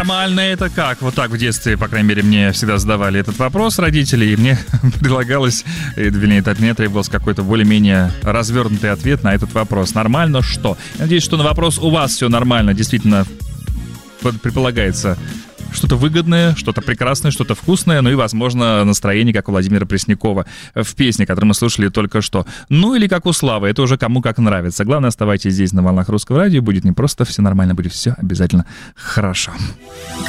нормально это как? Вот так в детстве, по крайней мере, мне всегда задавали этот вопрос родители, и мне предлагалось, вернее, от меня требовался какой-то более-менее развернутый ответ на этот вопрос. Нормально что? Я надеюсь, что на вопрос у вас все нормально, действительно предполагается что-то выгодное, что-то прекрасное, что-то вкусное, ну и, возможно, настроение, как у Владимира Преснякова в песне, которую мы слушали только что. Ну или как у Славы, это уже кому как нравится. Главное, оставайтесь здесь на волнах Русского радио, будет не просто все нормально, будет все обязательно хорошо.